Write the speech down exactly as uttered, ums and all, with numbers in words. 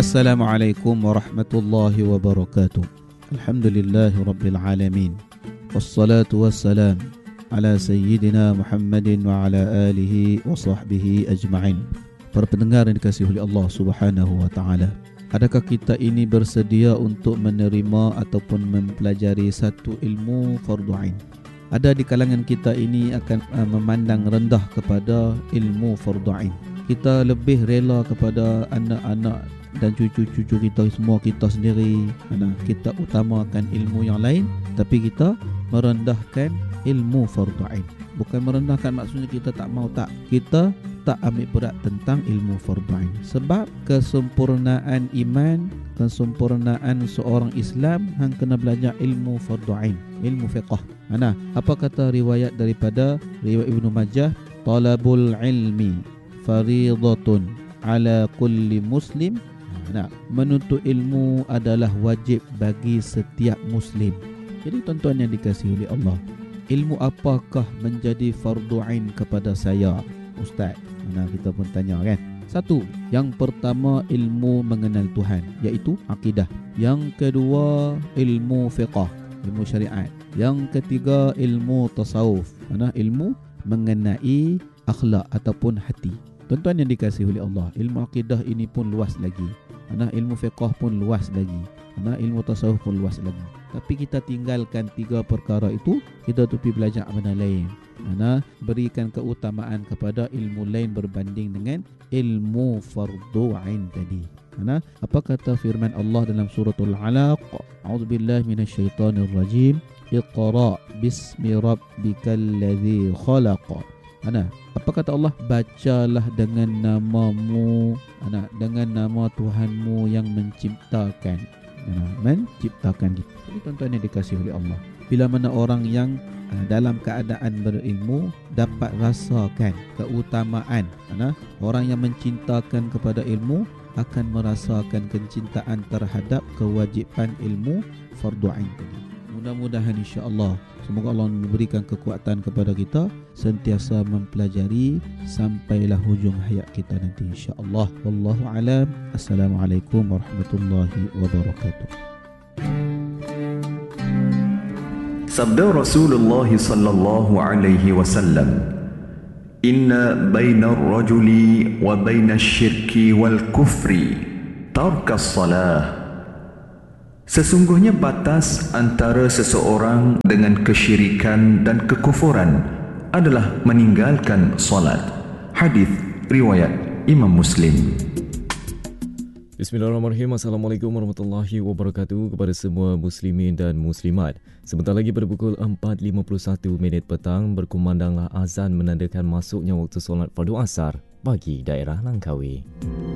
Assalamualaikum warahmatullahi wabarakatuh. Alhamdulillahi rabbil alamin. Wassalatu wassalam ala sayyidina Muhammadin wa ala alihi wa sahbihi ajma'in. Para pendengar yang dikasihi oleh Allah Subhanahu wa taala, adakah kita ini bersedia untuk menerima ataupun mempelajari satu ilmu fardu ain? Ada di kalangan kita ini akan uh, memandang rendah kepada ilmu fardu ain. Kita lebih rela kepada anak-anak dan cucu-cucu kita, semua kita sendiri. Mana kita utamakan ilmu yang lain, tapi kita merendahkan ilmu fardu ain. Bukan merendahkan maksudnya kita tak mau, tak. Kita tak ambil berat tentang ilmu fardu ain. Sebab kesempurnaan iman, kesempurnaan seorang Islam hang kena belajar ilmu fardu ain, ilmu fiqh. Mana apa kata riwayat daripada riwayat Ibnu Majah, talabul ilmi fariidatun ala kulli muslim. Nah, menuntut ilmu adalah wajib bagi setiap muslim. Jadi tuan-tuan yang dikasihi oleh Allah, ilmu apakah menjadi fardu ain kepada saya, Ustaz? Mana kita pun tanya kan. Satu, yang pertama ilmu mengenal Tuhan, iaitu akidah. Yang kedua ilmu fiqh, ilmu syariat. Yang ketiga ilmu tasawuf, mana ilmu mengenai akhlak ataupun hati. Tuan-tuan yang dikasihi oleh Allah, ilmu akidah ini pun luas lagi. Mana ilmu fiqh pun luas lagi. Mana ilmu tasawuf pun luas lagi. Tapi kita tinggalkan tiga perkara itu, kita tupi belajar mana lain. Mana berikan keutamaan kepada ilmu lain berbanding dengan ilmu fardu ain tadi. Mana apa kata firman Allah dalam suratul Alaq? A'udzubillahi minasyaitonirrajim. Iqra bismi rabbikal ladzi khalaq. Mana apa kata Allah? Bacalah dengan namamu, anak dengan nama Tuhanmu yang menciptakan. Nah, menciptakan kita. Jadi tuan-tuan yang dikasihi oleh Allah, bila mana orang yang uh, dalam keadaan berilmu dapat rasakan keutamaan, nah, orang yang mencintakan kepada ilmu akan merasakan kecintaan terhadap kewajipan ilmu fardu ain tadi. Mudah-mudahan insya-Allah, semoga Allah memberikan kekuatan kepada kita sentiasa mempelajari sampailah hujung hayat kita nanti insya-Allah. Wallahu alam. Assalamualaikum warahmatullahi wabarakatuh. Sabda Rasulullah sallallahu alaihi wasallam, "Inna bainar rajuli wa bainash syirki wal kufri tarkas salah." Sesungguhnya batas antara seseorang dengan kesyirikan dan kekufuran adalah meninggalkan solat. Hadis riwayat Imam Muslim. Bismillahirrahmanirrahim. Assalamualaikum warahmatullahi wabarakatuh kepada semua muslimin dan muslimat. Sebentar lagi pada pukul empat lima puluh satu minit petang berkumandanglah azan menandakan masuknya waktu solat fardu asar bagi daerah Langkawi.